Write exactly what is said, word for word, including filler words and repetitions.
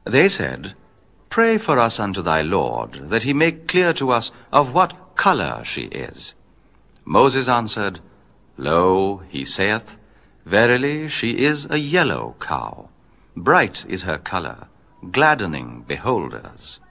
They said, Pray for us unto thy Lord, that he make clear to us of what colour she is. Moses answered, Lo, he saith, Verily she is a yellow cow. Bright is her colour, gladdening beholders.